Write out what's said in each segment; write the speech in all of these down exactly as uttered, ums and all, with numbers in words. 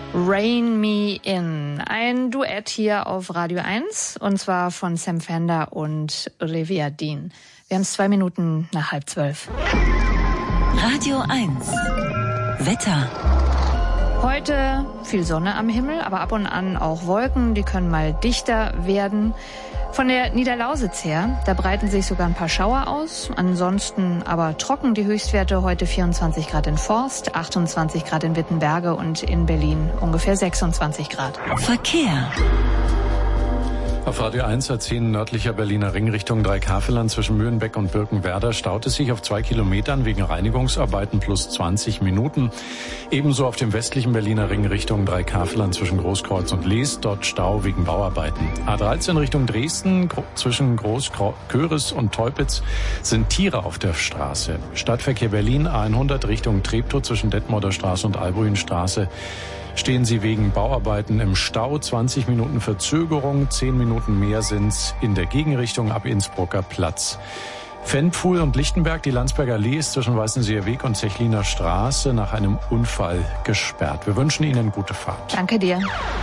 Rain Me In. Ein Duett hier auf Radio eins, und zwar von Sam Fender und Olivia Dean. Wir haben es zwei Minuten nach halb zwölf. Radio eins. Wetter. Heute viel Sonne am Himmel, aber ab und an auch Wolken, die können mal dichter werden. Von der Niederlausitz her, da breiten sich sogar ein paar Schauer aus. Ansonsten aber trocken, die Höchstwerte heute vierundzwanzig Grad in Forst, achtundzwanzig Grad in Wittenberge und in Berlin ungefähr sechsundzwanzig Grad. Verkehr. Auf Radio eins A zehn nördlicher Berliner Ring Richtung Dreikafelern zwischen Mühlenbeck und Birkenwerder staut es sich auf zwei Kilometern wegen Reinigungsarbeiten plus zwanzig Minuten. Ebenso auf dem westlichen Berliner Ring Richtung Dreikafelern zwischen Großkreuz und Lees, dort Stau wegen Bauarbeiten. A dreizehn Richtung Dresden zwischen Großköris und Teupitz sind Tiere auf der Straße. Stadtverkehr Berlin A hundert Richtung Treptow zwischen Detmolder Straße und Albuinstraße. Stehen Sie wegen Bauarbeiten im Stau, zwanzig Minuten Verzögerung, zehn Minuten mehr sind's in der Gegenrichtung ab Innsbrucker Platz. Fennpfuhl und Lichtenberg, die Landsberger Allee ist zwischen Weißenseer Weg und Zechliner Straße nach einem Unfall gesperrt. Wir wünschen Ihnen gute Fahrt. Danke dir.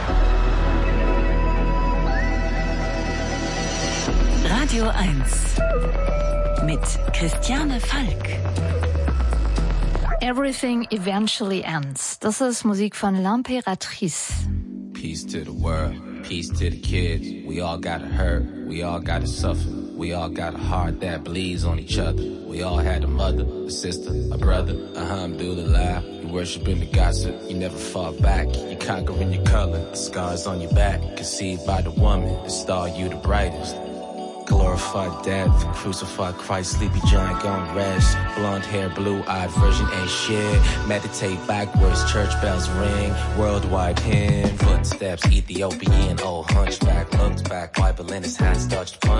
Radio eins mit Christiane Falk. Everything Eventually Ends. Das ist Musik von L'Impératrice. Peace to the world, peace to the kids. We all gotta hurt, we all gotta suffer. We all got a heart that bleeds on each other. We all had a mother, a sister, a brother. Alhamdulillah, you worshiping the gossip. You never fought back, you conquering your color. The scars on your back, conceived by the woman. The star you the brightest. Glorified death, crucified Christ, sleepy giant gone rest. Blonde hair, blue-eyed virgin ain't shit. Meditate backwards, church bells ring. Worldwide hymn, footsteps, Ethiopian, old hunchback. Looked back, Bible in his hand, starched punch.